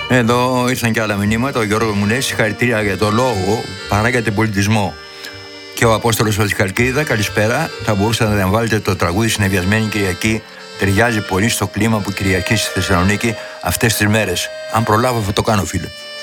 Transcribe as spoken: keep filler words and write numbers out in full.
Εδώ ήρθαν και άλλα μηνύματα. Ο Γιώργος μου λέει συγχαρητήρια για το λόγο παρά για τον πολιτισμό. Και ο Απόστολος από τη Χαλκίδα, καλησπέρα. Θα μπορούσατε να βάλετε το τραγούδι Συνεβιασμένη Κυριακή. Ταιριάζει πολύ στο κλίμα που κυριαρχεί στη Θεσσαλονίκη αυτές τις μέρες. Αν προλάβω, θα το κάνω, φίλε.